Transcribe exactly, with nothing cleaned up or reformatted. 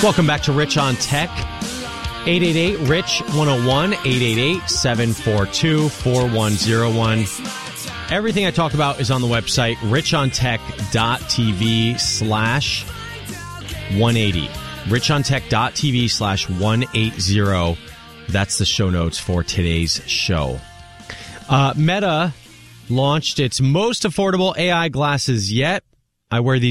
Welcome back to Rich on Tech. eight eight eight, R I C H, one oh one, eight eight eight, seven four two, four one oh one. Everything I talk about is on the website, richontech.tv slash 180. richontech.tv slash 180. That's the show notes for today's show. Uh, Meta launched its most affordable A I glasses yet. I wear these